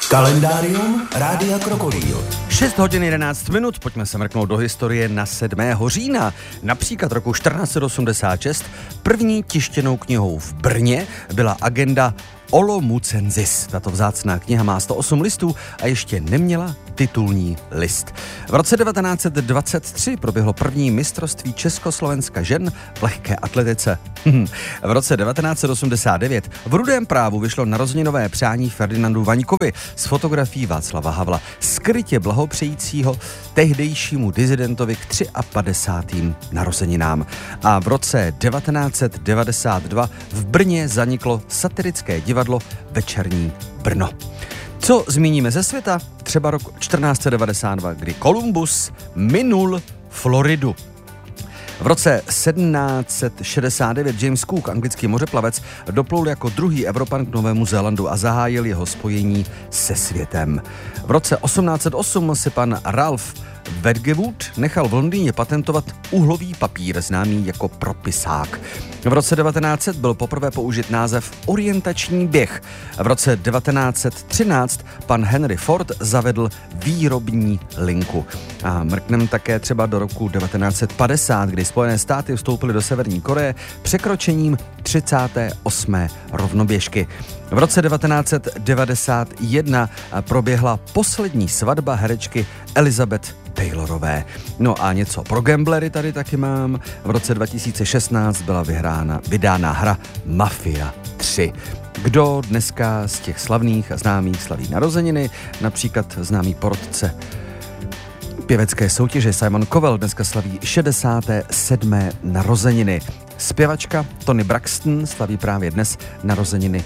Kalendárium Rádia Krokodýl. 6 hodin 11 minut, pojďme se mrknout do historie na 7. října. Například roku 1486 první tištěnou knihou v Brně byla agenda Olomoucensis. Tato vzácná kniha má 108 listů a ještě neměla titulní list. V roce 1923 proběhlo první mistrovství Československa žen v lehké atletice. V roce 1989 v Rudém právu vyšlo narozeninové přání Ferdinandu Vaňkovi s fotografií Václava Havla, skrytě blahopřejícího tehdejšímu disidentovi k 53. narozeninám. A v roce 1992 v Brně zaniklo satirické divadlo Večerní Brno. Co zmíníme ze světa? Třeba rok 1492, kdy Kolumbus minul Floridu. V roce 1769 James Cook, anglický mořeplavec, doplul jako druhý Evropan k Novému Zélandu a zahájil jeho spojení se světem. V roce 1808 si pan Ralph Wedgwood nechal v Londýně patentovat uhlový papír, známý jako propisák. V roce 1900 byl poprvé použit název orientační běh. V roce 1913 pan Henry Ford zavedl výrobní linku. A mrkneme také třeba do roku 1950, kdy Spojené státy vstoupily do Severní Koreje překročením 38. rovnoběžky. V roce 1991 proběhla poslední svatba herečky Elizabeth Taylorové. No a něco pro gamblery tady taky mám. V roce 2016 byla vydána hra Mafia 3. Kdo dneska z těch slavných a známých slaví narozeniny? Například známý porotce pěvecké soutěže Simon Cowell dneska slaví 67. narozeniny. Zpěvačka Toni Braxton slaví právě dnes narozeniny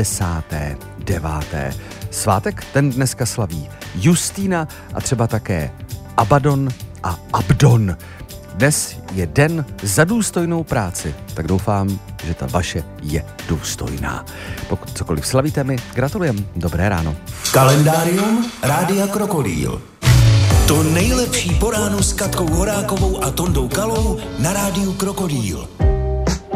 59. Svátek ten dneska slaví Justína a třeba také Abaddon a Abdon. Dnes je den za důstojnou práci, tak doufám, že ta vaše je důstojná. Pokud cokoliv slavíte mi, gratulujem, dobré ráno. Kalendárium Rádia Krokodýl. To nejlepší po ránu s Katkou Horákovou a Tondou Kalou na Rádiu Krokodýl.